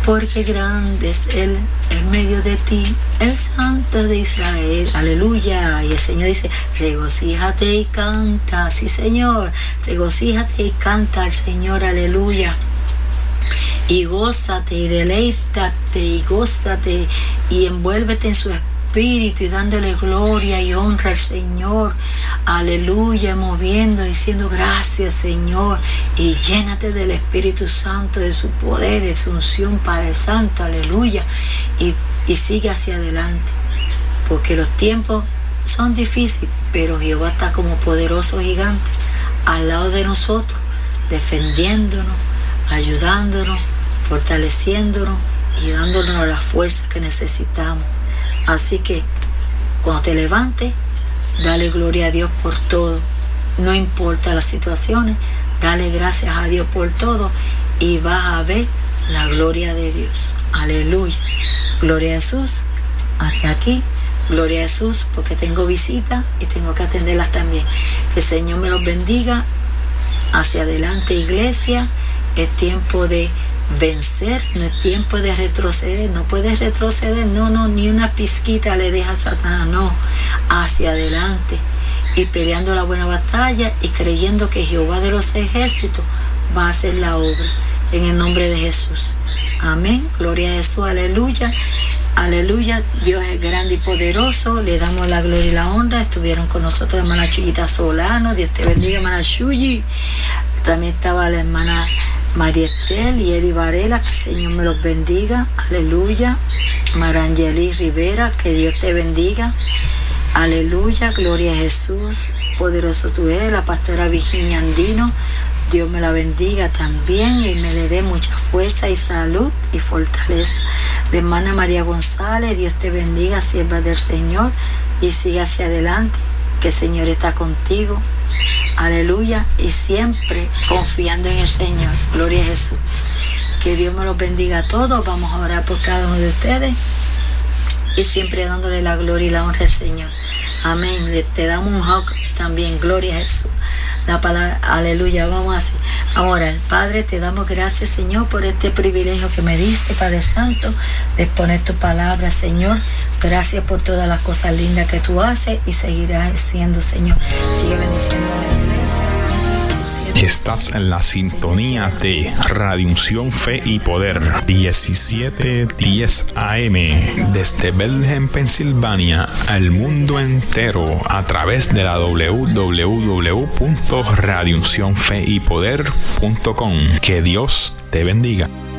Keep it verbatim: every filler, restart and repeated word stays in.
porque grande es Él en medio de ti, el Santo de Israel. Aleluya. Y el Señor dice, regocíjate y canta. Sí, Señor, regocíjate y canta al Señor. Aleluya. Y gózate y deleítate y gózate y envuélvete en su espíritu y dándole gloria y honra al Señor. Aleluya, moviendo, diciendo gracias, Señor, y llénate del Espíritu Santo, de su poder, de su unción, Padre Santo. Aleluya. Y, y sigue hacia adelante, porque los tiempos son difíciles, pero Jehová está como poderoso gigante al lado de nosotros, defendiéndonos, ayudándonos, fortaleciéndonos y dándonos la fuerza que necesitamos. Así que cuando te levantes, dale gloria a Dios por todo. No importa las situaciones, dale gracias a Dios por todo y vas a ver la gloria de Dios. Aleluya. Gloria a Jesús. Hasta aquí. Gloria a Jesús, porque tengo visita y tengo que atenderlas también. Que el Señor me los bendiga. Hacia adelante, iglesia. Es tiempo de vencer, no es tiempo de retroceder. No puedes retroceder, no, no, ni una pizquita le deja a Satanás, no. Hacia adelante y peleando la buena batalla y creyendo que Jehová de los ejércitos va a hacer la obra en el nombre de Jesús. Amén. Gloria a Jesús. Aleluya. Aleluya. Dios es grande y poderoso. Le damos la gloria y la honra. Estuvieron con nosotros la hermana Chuyita Solano. Dios te bendiga, hermana Chuyi. También estaba la hermana María Estel y Eddie Varela, que el Señor me los bendiga. Aleluya. Marangeli Rivera, que Dios te bendiga. Aleluya. Gloria a Jesús. Poderoso tú eres. La pastora Virginia Andino, Dios me la bendiga también y me le dé mucha fuerza y salud y fortaleza. La hermana María González, Dios te bendiga, sierva del Señor, y siga hacia adelante, que el Señor está contigo. Aleluya. Y siempre confiando en el Señor. Gloria a Jesús. Que Dios me los bendiga a todos. Vamos a orar por cada uno de ustedes y siempre dándole la gloria y la honra al Señor. Amén. Le, te damos un hug también. Gloria a Jesús. La palabra, aleluya. Vamos a hacer. Ahora, Padre, te damos gracias, Señor, por este privilegio que me diste, Padre Santo, de exponer tu palabra, Señor. Gracias por todas las cosas lindas que tú haces y seguirás haciendo, Señor. Sigue bendiciendo a la iglesia. Estás en la sintonía de Radio Unción Fe y Poder diecisiete diez A M desde Bethlehem, Pensilvania, al mundo entero a través de la doble u doble u doble u punto radio unción fe y poder punto com. Que Dios te bendiga.